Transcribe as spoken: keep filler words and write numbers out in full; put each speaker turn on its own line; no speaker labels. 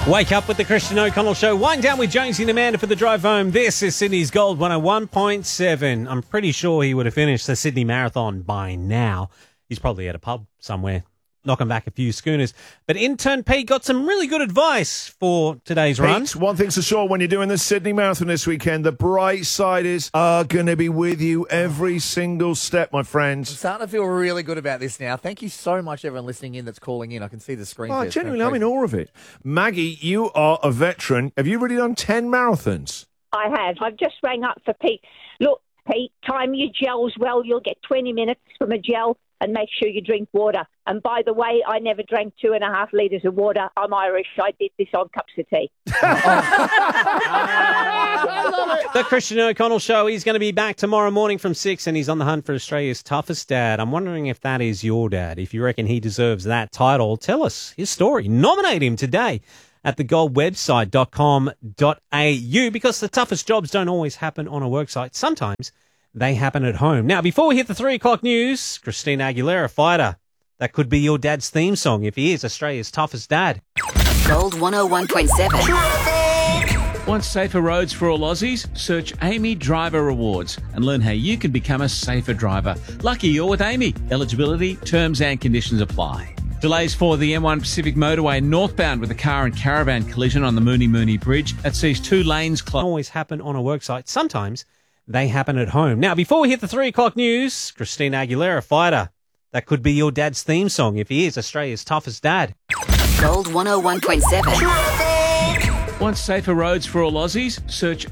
Wake up with the Christian O'Connell Show. Wind down with Jonesy and Amanda for the drive home. This is Sydney's Gold one oh one point seven. I'm pretty sure he would have finished the Sydney Marathon by now. He's probably at a pub somewhere, knocking back a few schooners. But intern Pete got some really good advice for today's
Pete,
run.
One thing's for sure, when you're doing the Sydney Marathon this weekend, the bright side is are going to be with you every single step, my friends.
I'm starting to feel really good about this now. Thank you so much, everyone listening in that's calling in. I can see the screen.
Oh,
there.
genuinely, I'm in awe of it. Maggie, you are a veteran. Have you really done ten marathons?
I have. I've just rang up for Pete. Look, Pete, time your gels well. You'll get twenty minutes from a gel, and make sure you drink water. And by the way, I never drank two and a half litres of water. I'm Irish. I did this on cups of tea.
The Christian O'Connell Show. He's going to be back tomorrow morning from six, and he's on the hunt for Australia's toughest dad. I'm wondering if that is your dad. If you reckon he deserves that title, tell us his story. Nominate him today at the gold website dot com dot a u, because the toughest jobs don't always happen on a worksite. Sometimes they happen at home. Now, before we hit the three o'clock news, Christina Aguilera, Fighter. That could be your dad's theme song if he is Australia's toughest dad.
Gold one oh one point seven.
Want safer roads for all Aussies? Search Amy Driver Awards and learn how you can become a safer driver. Lucky you're with Amy. Eligibility, terms and conditions apply. Delays for the M one Pacific Motorway northbound with a car and caravan collision on the Mooney Mooney Bridge. That sees two lanes closed.
Always happen on a worksite. Sometimes they happen at home. Now, before we hit the three o'clock news, Christina Aguilera, Fighter. That could be your dad's theme song if he is Australia's toughest dad.
Gold one oh one point seven.
Want safer roads for all Aussies? Search